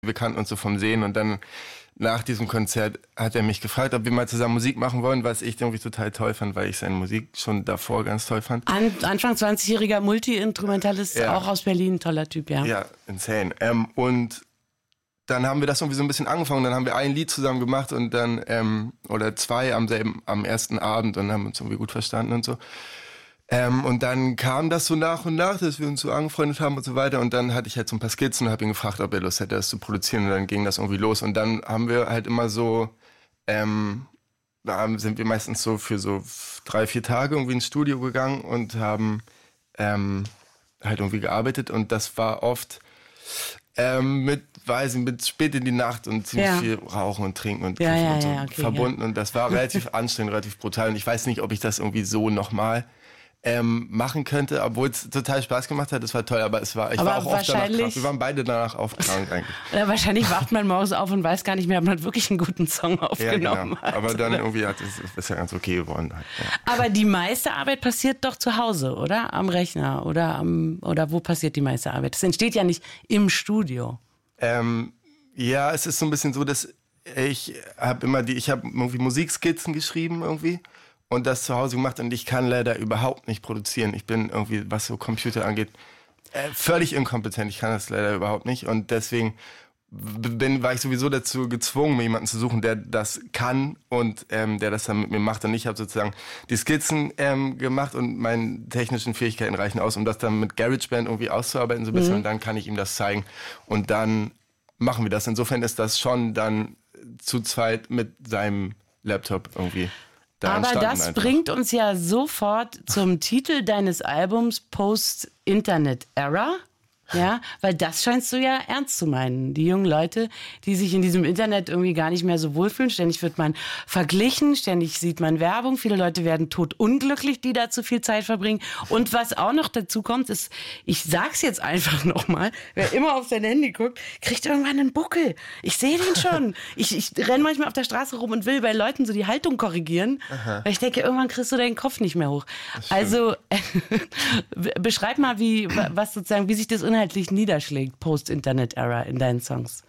Wir kannten uns so vom Sehen und dann nach diesem Konzert hat er mich gefragt, ob wir mal zusammen Musik machen wollen, was ich irgendwie total toll fand, weil ich seine Musik schon davor ganz toll fand. Anfang 20-jähriger Multi-Instrumentalist, auch aus Berlin, toller Typ, ja. Ja, insane. Und dann haben wir das irgendwie so ein bisschen angefangen, dann haben wir ein Lied zusammen gemacht und dann, oder zwei am ersten Abend und haben uns irgendwie gut verstanden und so. Und dann kam das so nach und nach, dass wir uns so angefreundet haben und so weiter. Und dann hatte ich halt so ein paar Skizzen und habe ihn gefragt, ob er Lust hätte, das zu produzieren. Und dann ging das irgendwie los. Und dann haben wir halt immer so, da sind wir meistens so für so 3-4 Tage irgendwie ins Studio gegangen und haben halt irgendwie gearbeitet. Und das war oft mit spät in die Nacht und ziemlich viel Rauchen und Trinken und Kiffen und so verbunden. Und das war relativ anstrengend, relativ brutal. Und ich weiß nicht, ob ich das irgendwie so nochmal machen könnte, obwohl es total Spaß gemacht hat. Das war toll, aber ich war auch oft danach krank. Wir waren beide danach auch krank eigentlich. Oder wahrscheinlich wacht man morgens auf und weiß gar nicht mehr, ob man wirklich einen guten Song aufgenommen hat. Aber dann irgendwie ist ja ganz okay geworden. Halt, ja. Aber die meiste Arbeit passiert doch zu Hause, oder? Am Rechner oder wo passiert die meiste Arbeit? Das entsteht ja nicht im Studio. Ja, es ist so ein bisschen so, dass ich habe irgendwie Musikskizzen geschrieben irgendwie. Und das zu Hause gemacht und ich kann leider überhaupt nicht produzieren. Ich bin irgendwie, was so Computer angeht, völlig inkompetent. Ich kann das leider überhaupt nicht und deswegen war ich sowieso dazu gezwungen, mir jemanden zu suchen, der das kann und der das dann mit mir macht. Und ich habe sozusagen die Skizzen gemacht und meine technischen Fähigkeiten reichen aus, um das dann mit GarageBand irgendwie auszuarbeiten so ein bisschen und dann kann ich ihm das zeigen und dann machen wir das. Insofern ist das schon dann zu zweit mit seinem Laptop irgendwie. Aber das bringt uns ja sofort zum Titel deines Albums Post-Internet-Era. Ja, weil das scheinst du ja ernst zu meinen. Die jungen Leute, die sich in diesem Internet irgendwie gar nicht mehr so wohlfühlen. Ständig wird man verglichen, ständig sieht man Werbung. Viele Leute werden totunglücklich, die da zu viel Zeit verbringen. Und was auch noch dazu kommt, ist, ich sag's jetzt einfach nochmal, wer immer auf sein Handy guckt, kriegt irgendwann einen Buckel. Ich sehe den schon. Ich renne manchmal auf der Straße rum und will bei Leuten so die Haltung korrigieren. Aha. Weil ich denke, irgendwann kriegst du deinen Kopf nicht mehr hoch. Also beschreib mal, wie sich das inhaltlich niederschlägt, Post-Internet-Era in deinen Songs.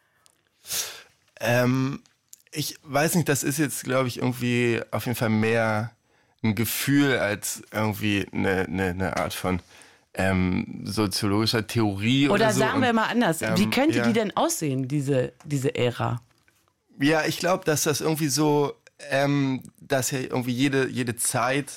Ich weiß nicht, das ist jetzt, glaube ich, irgendwie auf jeden Fall mehr ein Gefühl als irgendwie eine Art von soziologischer Theorie oder so. Oder sagen wir mal anders, wie könnte die denn aussehen, diese Ära? Ja, ich glaube, dass das irgendwie so, dass ja irgendwie jede Zeit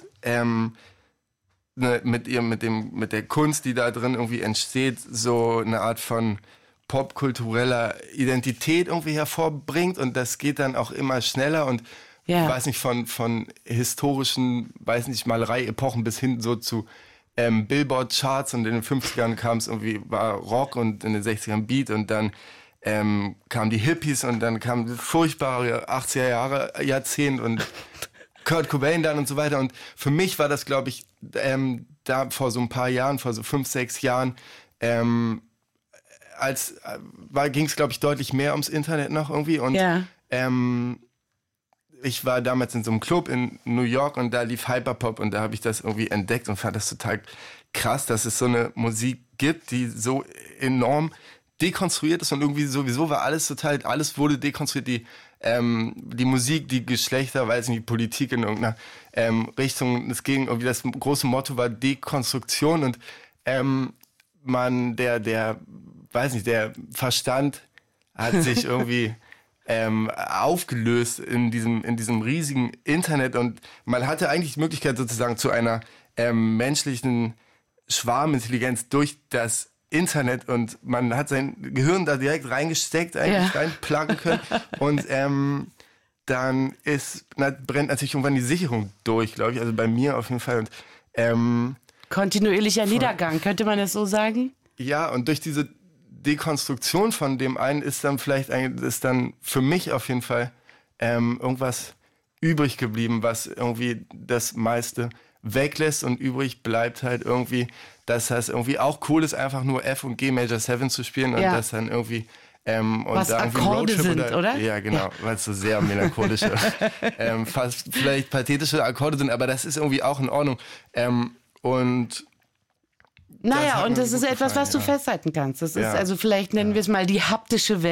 mit der Kunst, die da drin irgendwie entsteht, so eine Art von popkultureller Identität irgendwie hervorbringt und das geht dann auch immer schneller und weiß nicht, von historischen, Malerei-Epochen bis hin so zu Billboard-Charts und in den 50ern kam es irgendwie, war Rock und in den 60ern Beat und dann kamen die Hippies und dann kam das furchtbare 80er Jahre Jahrzehnt und Kurt Cobain dann und so weiter. Und für mich war das, glaube ich, da vor so ein paar Jahren, vor so 5-6 Jahren, ging es, glaube ich, deutlich mehr ums Internet noch irgendwie. Und ich war damals in so einem Club in New York und da lief Hyperpop und da habe ich das irgendwie entdeckt und fand das total krass, dass es so eine Musik gibt, die so enorm dekonstruiert ist und irgendwie sowieso war alles wurde dekonstruiert, die Musik, die Geschlechter, weiß nicht, die Politik in irgendeiner Richtung. Es ging irgendwie, das große Motto war Dekonstruktion und der Verstand hat sich irgendwie aufgelöst in diesem riesigen Internet und man hatte eigentlich die Möglichkeit sozusagen zu einer menschlichen Schwarmintelligenz durch das Internet und man hat sein Gehirn da direkt reingesteckt, reinpluggen können und dann brennt natürlich irgendwann die Sicherung durch, glaube ich, also bei mir auf jeden Fall. Und, kontinuierlicher Niedergang, könnte man das so sagen? Ja, und durch diese Dekonstruktion von dem einen ist dann für mich auf jeden Fall irgendwas übrig geblieben, was irgendwie das meiste weglässt und übrig bleibt halt irgendwie, dass das irgendwie auch cool ist, einfach nur F und G Major 7 zu spielen und das dann irgendwie was da Akkorde sind, oder? Ja, genau, weil es so sehr melancholische, fast vielleicht pathetische Akkorde sind, aber das ist irgendwie auch in Ordnung. Und das ist etwas, was du festhalten kannst. Das ist also vielleicht nennen wir es mal die haptische Welt.